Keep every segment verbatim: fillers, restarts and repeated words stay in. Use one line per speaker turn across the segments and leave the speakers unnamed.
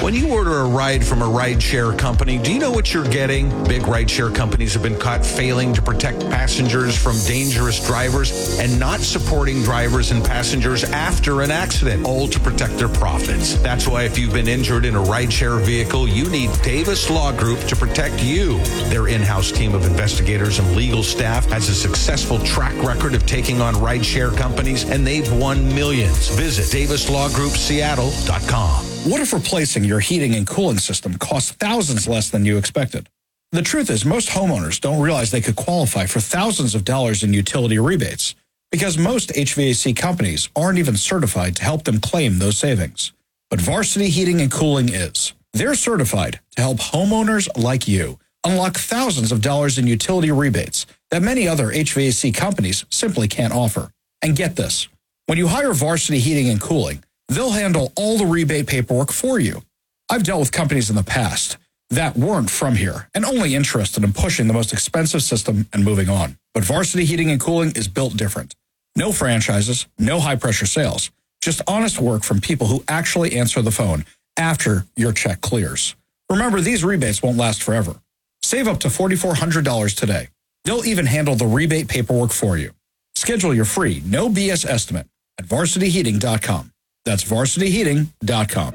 When you order a ride from a rideshare company, do you know what you're getting? Big rideshare companies have been caught failing to protect passengers from dangerous drivers and not supporting drivers and passengers after an accident, all to protect their profits. That's why if you've been injured in a rideshare vehicle, you need Davis Law Group to protect you. Their in-house team of investigators and legal staff has a successful track record of taking on rideshare companies, and they've won millions. Visit Davis Law Group Seattle dot com.
What if replacing your heating and cooling system costs thousands less than you expected? The truth is, most homeowners don't realize they could qualify for thousands of dollars in utility rebates because most H V A C companies aren't even certified to help them claim those savings. But Varsity Heating and Cooling is. They're certified to help homeowners like you unlock thousands of dollars in utility rebates that many other H V A C companies simply can't offer. And get this, when you hire Varsity Heating and Cooling, they'll handle all the rebate paperwork for you. I've dealt with companies in the past that weren't from here and only interested in pushing the most expensive system and moving on. But Varsity Heating and Cooling is built different. No franchises, no high-pressure sales, just honest work from people who actually answer the phone after your check clears. Remember, these rebates won't last forever. Save up to four thousand four hundred dollars today. They'll even handle the rebate paperwork for you. Schedule your free, no B S estimate at varsity heating dot com. That's varsity heating dot com.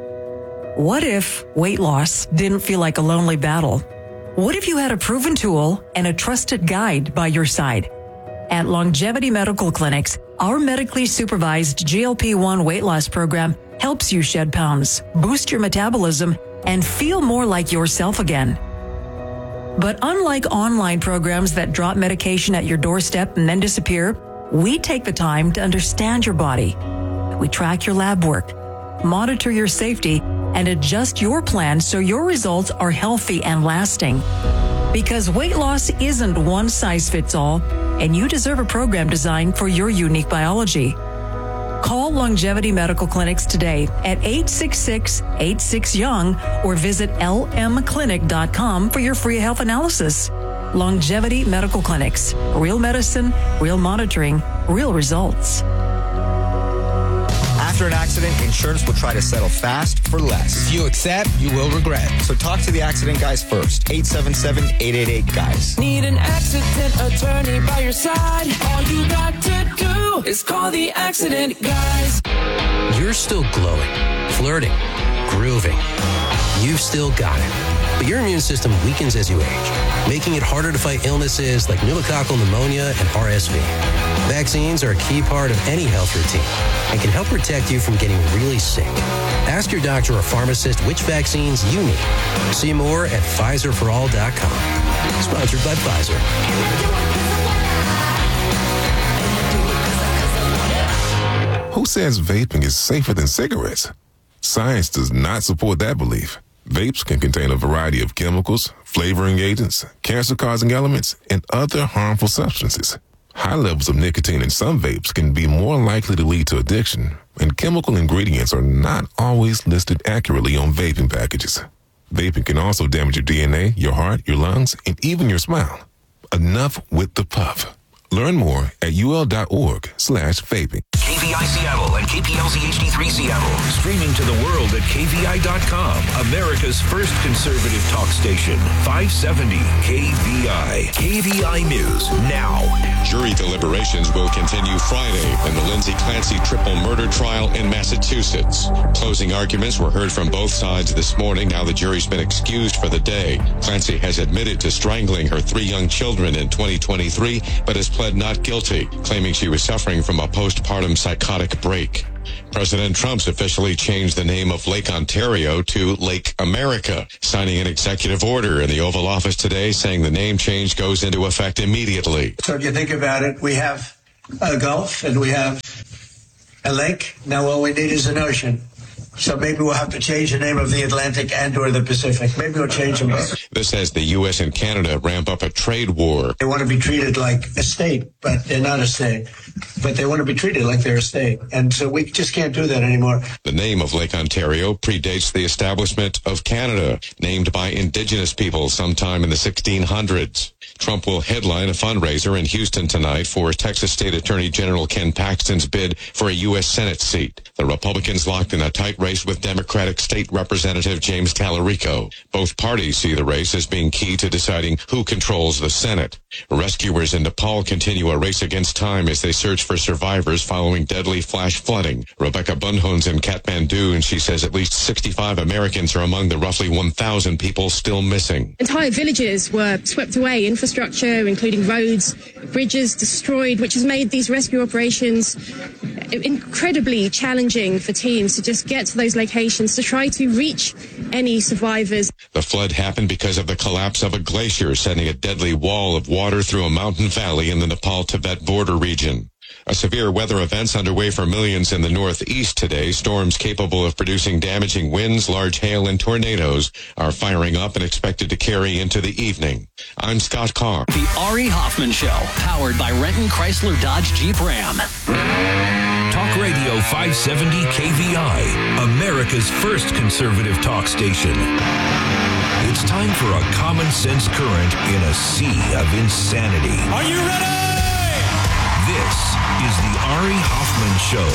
What if weight loss didn't feel like a lonely battle? What if you had a proven tool and a trusted guide by your side? At Longevity Medical Clinics, our medically supervised G L P one weight loss program helps you shed pounds, boost your metabolism, and feel more like yourself again. But unlike online programs that drop medication at your doorstep and then disappear, we take the time to understand your body. We track your lab work, monitor your safety, and adjust your plan so your results are healthy and lasting. Because weight loss isn't one size fits all, and you deserve a program designed for your unique biology. Call Longevity Medical Clinics today at eight six six, eight six, young or visit L M clinic dot com for your free health analysis. Longevity Medical Clinics. Real medicine, real monitoring, real results.
After an accident, insurance will try to settle fast for less.
If you accept, you will regret.
So talk to the accident guys first. eight seven seven, eight eight eight, guys.
Need an accident attorney by your side? All you got to do is call the accident guys.
You're still glowing, flirting, grooving. You've still got it. But your immune system weakens as you age, making it harder to fight illnesses like pneumococcal pneumonia and R S V. Vaccines are a key part of any health routine and can help protect you from getting really sick. Ask your doctor or pharmacist which vaccines you need. See more at Pfizer for all dot com. Sponsored by Pfizer.
Who says vaping is safer than cigarettes? Science does not support that belief. Vapes can contain a variety of chemicals, flavoring agents, cancer-causing elements, and other harmful substances. High levels of nicotine in some vapes can be more likely to lead to addiction, and chemical ingredients are not always listed accurately on vaping packages. Vaping can also damage your D N A, your heart, your lungs, and even your smile. Enough with the puff. Learn more at ul.org slash vaping.
K V I Seattle and K P L Z H D three Seattle. Streaming to the world at K V I dot com. America's first conservative talk station. five seventy K V I. K V I News now.
Jury deliberations will continue Friday in the Lindsay Clancy triple murder trial in Massachusetts. Closing arguments were heard from both sides this morning. Now the jury's been excused for the day. Clancy has admitted to strangling her three young children in twenty twenty-three, but has pled not guilty, claiming she was suffering from a postpartum psychotic break. President Trump's officially changed the name of Lake Ontario to Lake America, signing an executive order in the Oval Office today saying the name change goes into effect immediately.
So if you think about it, we have a Gulf and we have a lake. Now all we need is an ocean. So maybe we'll have to change the name of the Atlantic and or the Pacific. Maybe we'll change them both.
This as the U S and Canada ramp up a trade war.
They want to be treated like a state, but they're not a state. But they want to be treated like they're a state. And so we just can't do that anymore.
The name of Lake Ontario predates the establishment of Canada, named by Indigenous people sometime in the sixteen hundreds. Trump will headline a fundraiser in Houston tonight for Texas State Attorney General Ken Paxton's bid for a U S Senate seat. The Republicans locked in a tight race race with Democratic State Representative James Tallarico. Both parties see the race as being key to deciding who controls the Senate. Rescuers in Nepal continue a race against time as they search for survivors following deadly flash flooding. Rebecca Bunhoen's in Kathmandu, and she says at least sixty-five Americans are among the roughly one thousand people still missing.
Entire villages were swept away, infrastructure, including roads, bridges destroyed, which has made these rescue operations incredibly challenging for teams to just get to those locations to try to reach any survivors.
The flood happened because of the collapse of a glacier, sending a deadly wall of water through a mountain valley in the Nepal-Tibet border region. A severe weather event's underway for millions in the Northeast today. Storms capable of producing damaging winds, large hail, and tornadoes are firing up and expected to carry into the evening. I'm Scott Carr.
The Ari Hoffman Show, powered by Renton Chrysler Dodge Jeep Ram.
Talk Radio five seventy K V I, America's first conservative talk station. It's time for a common sense current in a sea of insanity.
Are you ready?
This is the Ari Hoffman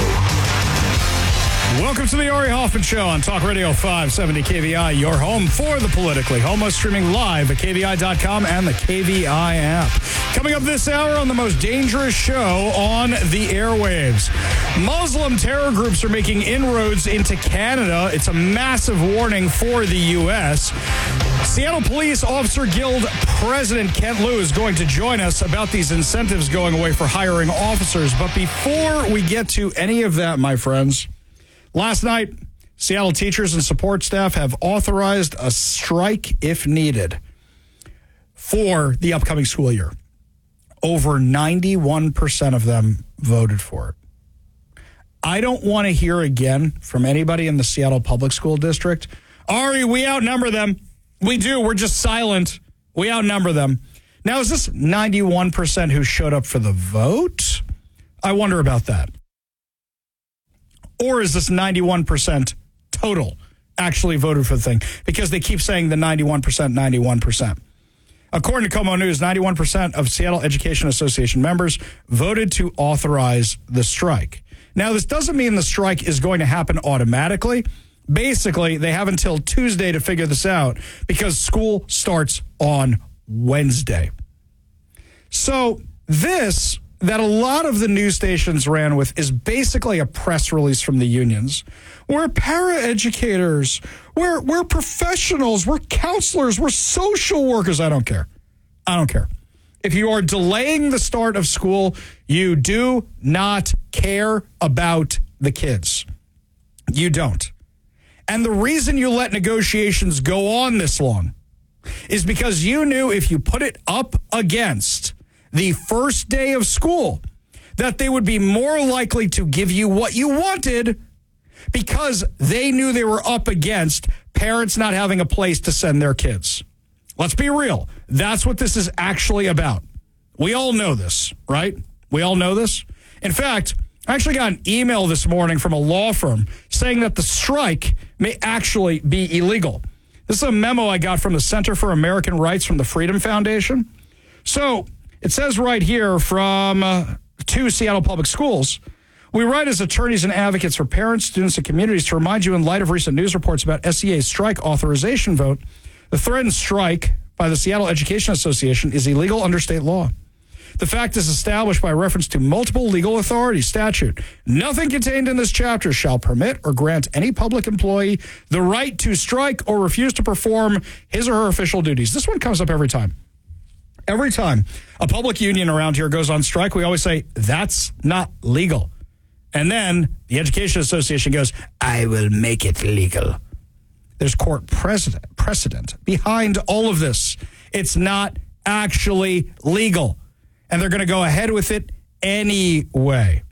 Show.
Welcome to the Ari Hoffman Show on Talk Radio five seventy K V I, your home for the politically homo, streaming live at K V I dot com and the K V I app. Coming up this hour on the most dangerous show on the airwaves. Muslim terror groups are making inroads into Canada. It's a massive warning for the U S Seattle Police Officer Guild President Kent Liu is going to join us about these incentives going away for hiring officers. But before we get to any of that, my friends, last night, Seattle teachers and support staff have authorized a strike if needed for the upcoming school year. Over ninety-one percent of them voted for it. I don't want to hear again from anybody in the Seattle Public School District, Ari, we outnumber them. We do. We're just silent. We outnumber them. Now, is this ninety-one percent who showed up for the vote? I wonder about that. Or is this ninety-one percent total actually voted for the thing? Because they keep saying the ninety-one percent, ninety-one percent. According to Como News, ninety-one percent of Seattle Education Association members voted to authorize the strike. Now, this doesn't mean the strike is going to happen automatically. Basically, they have until Tuesday to figure this out because school starts on Wednesday. So this that a lot of the news stations ran with is basically a press release from the unions. We're paraeducators. We're, we're professionals. We're counselors. We're social workers. I don't care. I don't care. If you are delaying the start of school, you do not care about the kids. You don't. And the reason you let negotiations go on this long is because you knew if you put it up against the first day of school, that they would be more likely to give you what you wanted because they knew they were up against parents not having a place to send their kids. Let's be real. That's what this is actually about. We all know this, right? We all know this. In fact, I actually got an email this morning from a law firm saying that the strike may actually be illegal. This is a memo I got from the Center for American Rights from the Freedom Foundation. So it says right here from uh, two Seattle Public Schools, we write as attorneys and advocates for parents, students, and communities to remind you in light of recent news reports about S E A's strike authorization vote, the threatened strike by the Seattle Education Association is illegal under state law. The fact is established by reference to multiple legal authorities statute. Nothing contained in this chapter shall permit or grant any public employee the right to strike or refuse to perform his or her official duties. This one comes up every time. Every time a public union around here goes on strike, we always say, that's not legal. And then the Education Association goes, I will make it legal. There's court precedent, precedent behind all of this. It's not actually legal. And they're going to go ahead with it anyway.